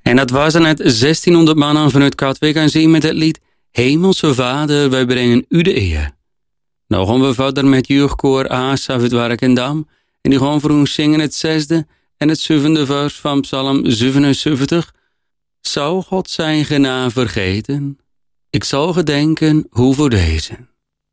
En dat waren net 1600 mannen vanuit Katwijk aan zee met het lied Hemelse Vader, wij brengen u de eer. Nou gaan we verder met jeugdkoor Asaf uit Werkendam. En die gaan voor ons zingen het 6e en het 7e vers van Psalm 77. Zou God zijn genade vergeten? Ik zal gedenken hoe voor deze.